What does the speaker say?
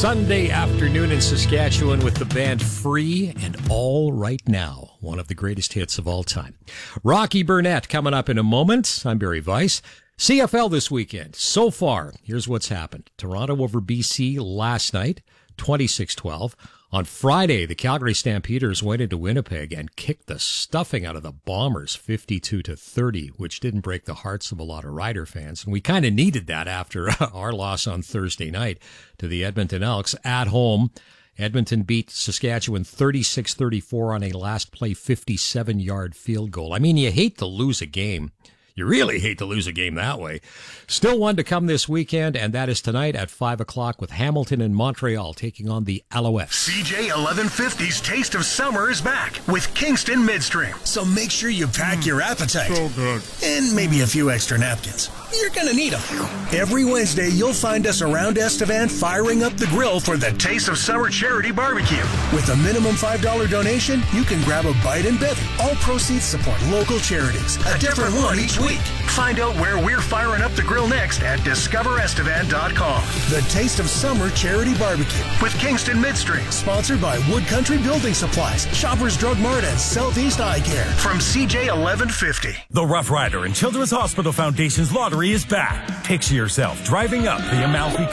Sunday afternoon in Saskatchewan with the band Free and All Right Now, one of the greatest hits of all time. Rocky Burnett coming up in a moment. I'm Barry Weiss. CFL this weekend. So far, here's what's happened. Toronto over BC last night, 26-12. On Friday, the Calgary Stampeders went into Winnipeg and kicked the stuffing out of the Bombers 52-30, which didn't break the hearts of a lot of Rider fans. And we kind of needed that after our loss on Thursday night to the Edmonton Elks at home. Edmonton beat Saskatchewan 36-34 on a last play 57-yard field goal. I mean, you hate to lose a game. You really hate to lose a game that way. Still one to come this weekend, and that is tonight at 5 o'clock with Hamilton and Montreal taking on the Alouettes. CJ 1150's Taste of Summer is back with Kingston Midstream. So make sure you pack your appetite. So good. And maybe a few extra napkins. You're going to need them. Every Wednesday, you'll find us around Estevan firing up the grill for the Taste of Summer Charity Barbecue. With a minimum $5 donation, you can grab a bite and bevy. All proceeds support local charities. A different one each week. Find out where we're firing up the grill next at discoverestevan.com. The Taste of Summer Charity Barbecue with Kingston Midstream. Sponsored by Wood Country Building Supplies, Shoppers Drug Mart, and Southeast Eye Care. From CJ 1150. The Rough Rider and Children's Hospital Foundation's lottery is back. Picture yourself driving up the Amalfi